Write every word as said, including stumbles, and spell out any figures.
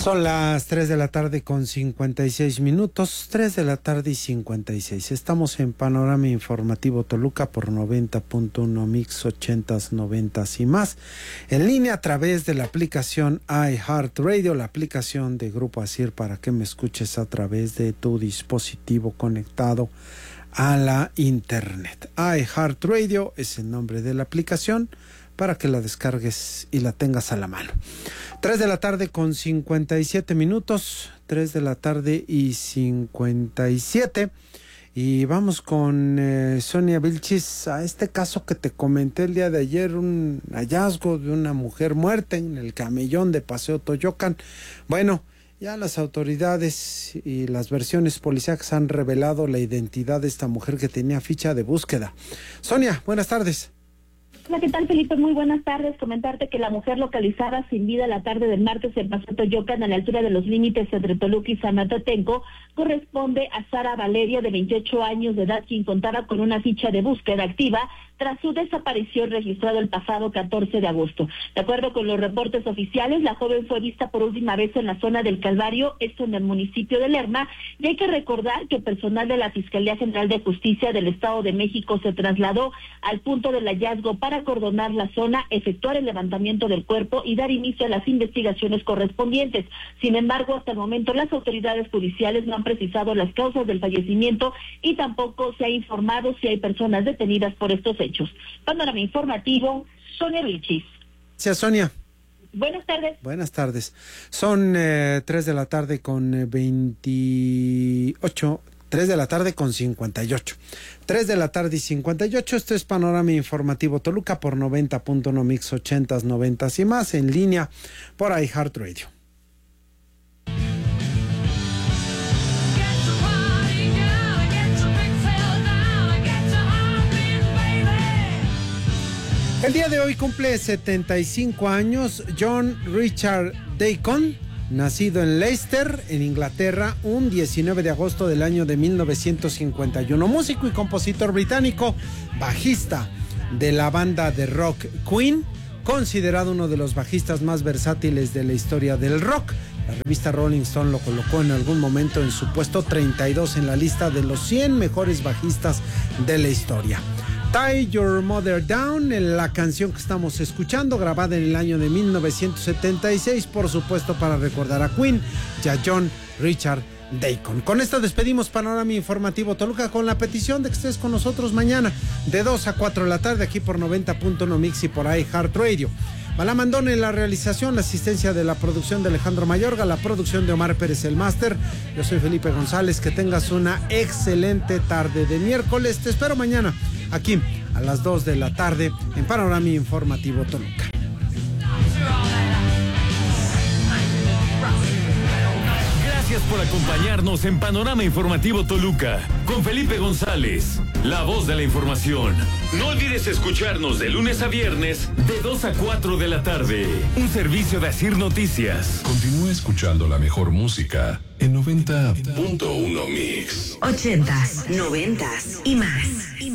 Son las tres de la tarde con cincuenta y seis minutos, tres de la tarde y cincuenta y seis. Estamos en Panorama Informativo Toluca por noventa punto uno Mix, ochentas, noventas y más. En línea a través de la aplicación iHeartRadio, la aplicación de Grupo Asir, para que me escuches a través de tu dispositivo conectado a la internet. iHeartRadio es el nombre de la aplicación para que la descargues y la tengas a la mano. tres de la tarde con cincuenta y siete minutos, tres de la tarde y cincuenta y siete. Y vamos con eh, Sonia Vilchis a este caso que te comenté el día de ayer, un hallazgo de una mujer muerta en el camellón de Paseo Toyocan. Bueno, ya las autoridades y las versiones policíacas han revelado la identidad de esta mujer que tenía ficha de búsqueda. Sonia, buenas tardes. Hola, ¿qué tal, Felipe? Muy buenas tardes. Comentarte que la mujer localizada sin vida la tarde del martes en Paseo Toyocan, a la altura de los límites entre Toluca y Zanatotenco, corresponde a Sara Valeria, de veintiocho años de edad, quien contaba con una ficha de búsqueda activa tras su desaparición registrada el pasado catorce de agosto. De acuerdo con los reportes oficiales, la joven fue vista por última vez en la zona del Calvario, esto en el municipio de Lerma, y hay que recordar que personal de la Fiscalía General de Justicia del Estado de México se trasladó al punto del hallazgo para acordonar la zona, efectuar el levantamiento del cuerpo y dar inicio a las investigaciones correspondientes. Sin embargo, hasta el momento las autoridades judiciales no han precisado las causas del fallecimiento y tampoco se ha informado si hay personas detenidas por estos hechos. Panorama informativo, Sonia Vilchis. Gracias, Sonia. Buenas tardes. Buenas tardes. Son eh, tres de la tarde con eh, veintiocho, tres de la tarde con cincuenta y ocho. tres de la tarde y cincuenta y ocho. Esto es Panorama Informativo Toluca por noventa punto uno Mix, ochentas, noventas y más, en línea por iHeartRadio. El día de hoy cumple setenta y cinco años John Richard Deacon, nacido en Leicester, en Inglaterra, un diecinueve de agosto del año de mil novecientos cincuenta y uno. Músico y compositor británico, bajista de la banda de rock Queen, considerado uno de los bajistas más versátiles de la historia del rock. La revista Rolling Stone lo colocó en algún momento en su puesto treinta y dos en la lista de los cien mejores bajistas de la historia. Tie Your Mother Down, la canción que estamos escuchando, grabada en el año de mil novecientos setenta y seis, por supuesto para recordar a Queen y a John Richard Deacon. Con esto despedimos Panorama Informativo Toluca, con la petición de que estés con nosotros mañana de dos a cuatro de la tarde aquí por noventa punto uno Mix y por iHeartRadio. Bala Mandone en la realización, la asistencia de la producción de Alejandro Mayorga, la producción de Omar Pérez el máster. Yo soy Felipe González, que tengas una excelente tarde de miércoles. Te espero mañana aquí a las dos de la tarde en Panorama Informativo Toluca. Gracias por acompañarnos en Panorama Informativo Toluca con Felipe González, la voz de la información. No olvides escucharnos de lunes a viernes de dos a cuatro de la tarde. Un servicio de Asir Noticias. Continúa escuchando la mejor música en noventa punto uno Mix. Ochentas, noventas y más.